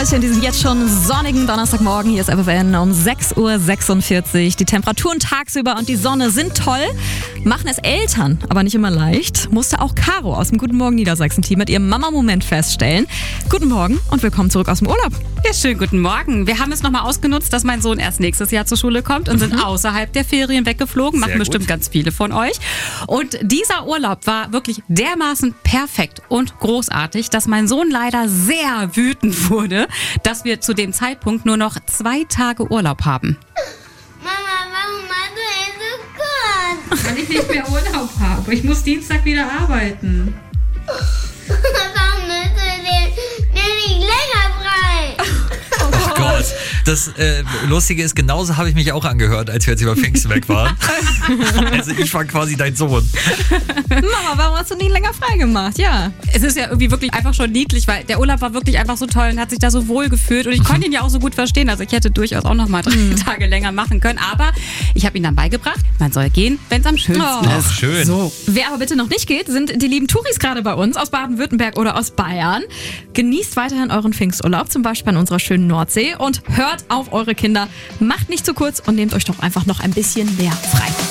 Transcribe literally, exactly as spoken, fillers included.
euch an diesem jetzt schon sonnigen Donnerstagmorgen. Hier ist F F N um sechs Uhr sechsundvierzig. Die Temperaturen tagsüber und die Sonne sind toll, machen es Eltern aber nicht immer leicht. Musste auch Caro aus dem Guten Morgen Niedersachsen-Team mit ihrem Mama-Moment feststellen. Guten Morgen und willkommen zurück aus dem Urlaub. Ja, schönen guten Morgen. Wir haben es nochmal ausgenutzt, dass mein Sohn erst nächstes Jahr zur Schule kommt und sind mhm. außerhalb der Ferien weggeflogen. Machen bestimmt ganz viele von euch. Und dieser Urlaub war wirklich dermaßen perfekt und großartig, dass mein Sohn leider sehr wütend wurde, dass wir zu dem Zeitpunkt nur noch zwei Tage Urlaub haben. Mama, warum machst du denn so kurz? Weil ich nicht mehr Urlaub habe. Ich muss Dienstag wieder arbeiten. Warum nimmst du den nicht länger frei? Oh Gott, das äh, Lustige ist, genauso habe ich mich auch angehört, als wir jetzt über Pfingsten weg waren. Also ich war quasi dein Sohn. Mama, warum hast du nicht länger frei gemacht? Ja. Es ist ja irgendwie wirklich einfach schon niedlich, weil der Urlaub war wirklich einfach so toll und hat sich da so wohl gefühlt und ich konnte ihn ja auch so gut verstehen. Also ich hätte durchaus auch noch mal drei mhm. Tage länger machen können, aber ich habe ihn dann beigebracht, man soll gehen, wenn es am schönsten oh. ist. Ach, schön. So. Wer aber bitte noch nicht geht, sind die lieben Touris gerade bei uns aus Baden-Württemberg oder aus Bayern. Genießt weiterhin euren Pfingsturlaub, zum Beispiel an unserer schönen Nordsee und hört auf eure Kinder. Macht nicht zu kurz und nehmt euch doch einfach noch ein bisschen mehr frei.